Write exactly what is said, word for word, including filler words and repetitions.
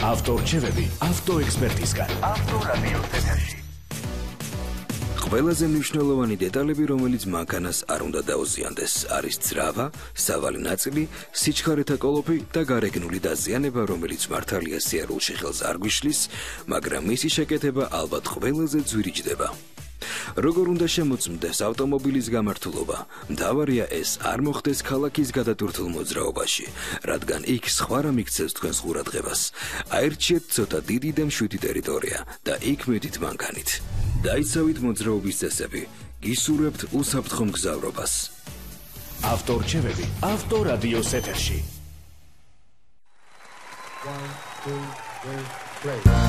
ავტორჩევები ავტოექსპერტისგან. ავტორადიოს ეთერში. ყველაზე მნიშვნელოვანი დეტალები, რომელიც მანქანას არ უნდა დაუზიანდეს, არის ძრავა, სავალი ნაწილი, სიჩქარეთა კოლოფი და გარეგნული დაზიანება, რომელიც მართალია სიარულში ხელს არ გვიშლის, მაგრამ მისი შეკეთება ალბათ ყველაზე ძვირიჯდება. როგორ უნდა შემოწმდეს ავტომობილის გამართულობა? მთავარია ეს არ მოხდეს ქალაქის გადატვირთულ მოძრაობაში, რადგან იქ სხვა რამ იქცევს თქვენს ყურადღებას. აირჩიეთ ცოტა დიდი და მშვიდი ტერიტორია და იქ მივიდით მანქანით. დაიცავით მოძრაობის წესები, გისურვებთ უსაფრთხო მგზავრობას. ავტორჩევები ავტორადიოს ეთერში.